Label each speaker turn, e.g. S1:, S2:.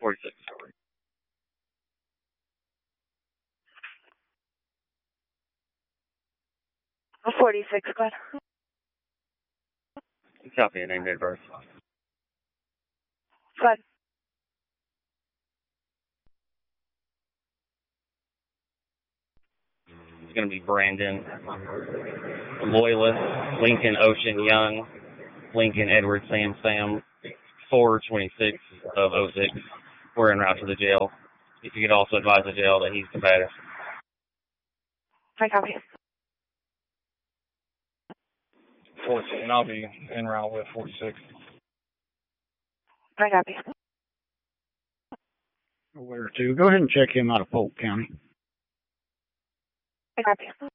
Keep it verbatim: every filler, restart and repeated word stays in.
S1: forty-six.
S2: forty-six, go ahead.
S1: Copy, name, date of birth.
S2: Go ahead.
S1: It's going to be Brandon, Loyalist, Lincoln Ocean Young, Lincoln Edward Sam Sam, four twenty-six of oh six. We're en route to the jail. If you could also advise the jail that he's combative.
S2: I copy.
S3: fourteen, I'll be en route with forty-six.
S2: I copy.
S4: Where to? Go ahead and check him out of Polk County.
S2: I copy.